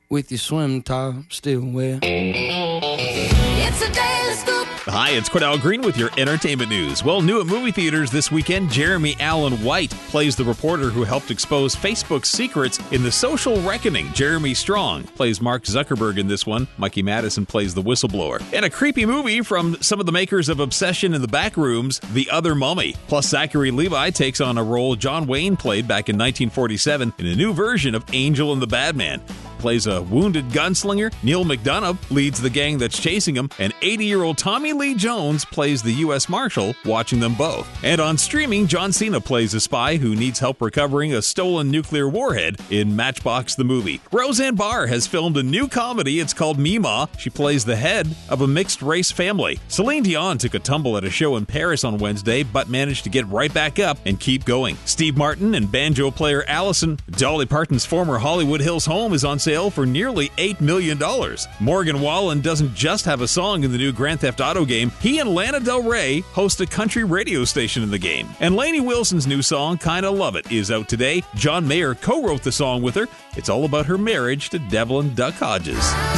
with your swim top still wet. It's a daily scoop. Hi, it's Cordell Green with your entertainment news. Well, new at movie theaters this weekend, Jeremy Allen White plays the reporter who helped expose Facebook's secrets in The Social Reckoning. Jeremy Strong plays Mark Zuckerberg in this one. Mikey Madison plays the whistleblower. And a creepy movie from some of the makers of Obsession in the Backrooms, The Other Mummy. Plus, Zachary Levi takes on a role John Wayne played back in 1947 in a new version of Angel and the Badman. Plays a wounded gunslinger. Neil McDonough leads the gang that's chasing him, and 80-year-old Tommy Lee Jones plays the U.S. Marshal watching them both. And on streaming, John Cena plays a spy who needs help recovering a stolen nuclear warhead in Matchbox the Movie. Roseanne Barr has filmed a new comedy. It's called Mima. She plays the head of a mixed-race family. Celine Dion took a tumble at a show in Paris on Wednesday, but managed to get right back up and keep going. Steve Martin and banjo player Allison, Dolly Parton's former Hollywood Hills home, is on sale for nearly $8 million. Morgan Wallen doesn't just have a song in the new Grand Theft Auto game. He and Lana Del Rey host a country radio station in the game. And Lainey Wilson's new song, Kinda Love It, is out today. John Mayer co-wrote the song with her. It's all about her marriage to Devlin Duck Hodges.